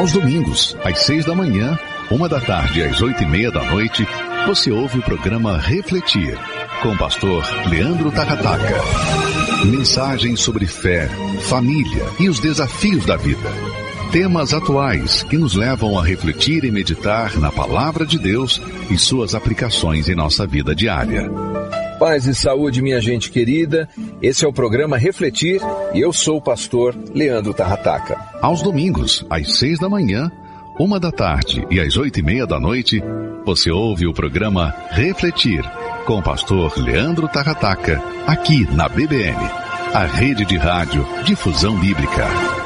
Aos domingos, às 6 da manhã, 1 da tarde e às 8:30 da noite, você ouve o programa Refletir, com o pastor Leandro Takataka. Mensagens sobre fé, família e os desafios da vida. Temas atuais que nos levam a refletir e meditar na Palavra de Deus e suas aplicações em nossa vida diária. Paz e saúde, minha gente querida. Esse é o programa Refletir e eu sou o pastor Leandro Takataka. Aos domingos, às 6 da manhã, 1 da tarde e às 8:30 da noite, você ouve o programa Refletir, com o pastor Leandro Takataka, aqui na BBN, a rede de rádio Difusão Bíblica.